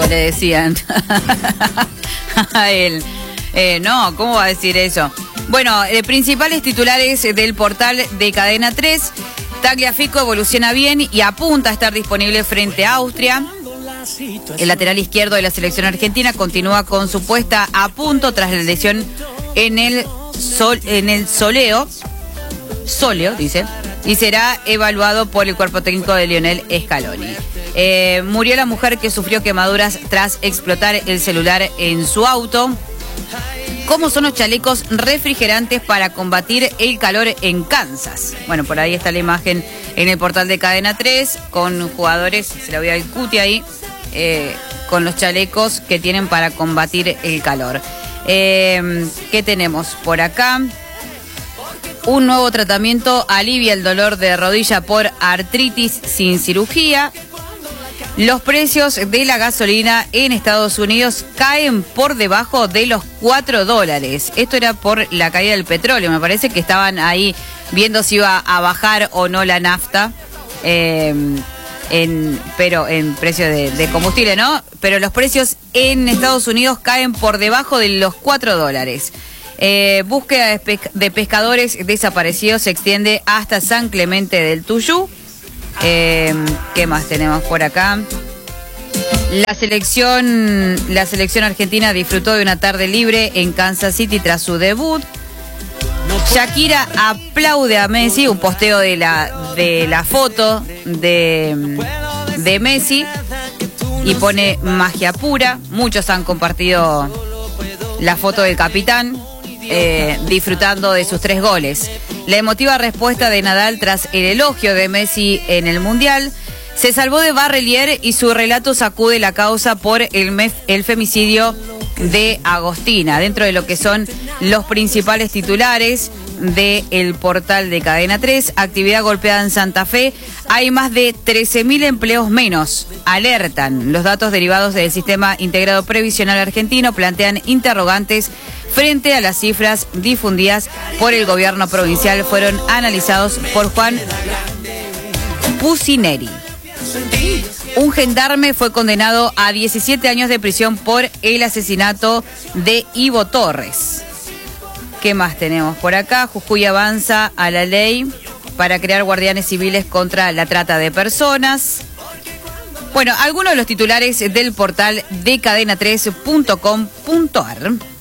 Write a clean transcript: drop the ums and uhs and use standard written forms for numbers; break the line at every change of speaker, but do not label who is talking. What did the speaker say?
le decían a él. No, ¿cómo va a decir eso? Bueno, principales titulares del portal de Cadena 3. Tagliafico evoluciona bien y apunta a estar disponible frente a Austria. El lateral izquierdo de la selección argentina continúa con su puesta a punto tras la lesión en el soleo, dice, y será evaluado por el cuerpo técnico de Lionel Scaloni. Murió la mujer que sufrió quemaduras tras explotar el celular en su auto. ¿Cómo son los chalecos refrigerantes para combatir el calor en Kansas? Bueno, por ahí está la imagen en el portal de Cadena 3 con jugadores, se la voy a dar el cuti ahí, con los chalecos que tienen para combatir el calor. ¿Qué tenemos por acá? Un nuevo tratamiento alivia el dolor de rodilla por artritis sin cirugía. Los precios de la gasolina en Estados Unidos caen por debajo de los $4. Esto era por la caída del petróleo. Me parece que estaban ahí viendo si iba a bajar o no la nafta, pero en precio de combustible, ¿no? Pero los precios en Estados Unidos caen por debajo de los $4. Búsqueda de pescadores desaparecidos se extiende hasta San Clemente del Tuyú. ¿Qué más tenemos por acá? La selección argentina disfrutó de una tarde libre en Kansas City tras su debut. Shakira aplaude a Messi, un posteo de la foto de Messi y pone magia pura. Muchos han compartido la foto del capitán disfrutando de sus 3 goles. La emotiva respuesta de Nadal tras el elogio de Messi en el Mundial. Se salvó de Barrelier y su relato sacude la causa por el femicidio de Agostina. Dentro de lo que son los principales titulares del portal de Cadena 3, actividad golpeada en Santa Fe. Hay más de 13.000 empleos menos, alertan. Los datos derivados del Sistema Integrado Previsional Argentino plantean interrogantes frente a las cifras difundidas por el gobierno provincial. Fueron analizados por Juan Pusineri. Un gendarme fue condenado a 17 años de prisión por el asesinato de Ivo Torres. ¿Qué más tenemos por acá? Jujuy avanza a la ley para crear guardianes civiles contra la trata de personas. Bueno, algunos de los titulares del portal de cadena3.com.ar.